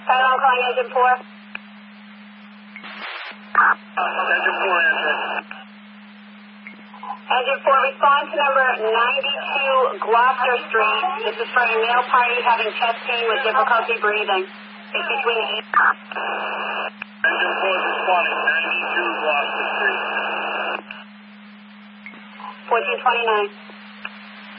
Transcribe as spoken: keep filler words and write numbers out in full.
Pentagon calling engine four. Engine four answering. Engine four, respond to number ninety-two Gloucester Street. This is for a male party having chest pain with difficulty breathing. It's between eight. Engine four is responding, ninety-two Gloucester Street. fourteen twenty-nine.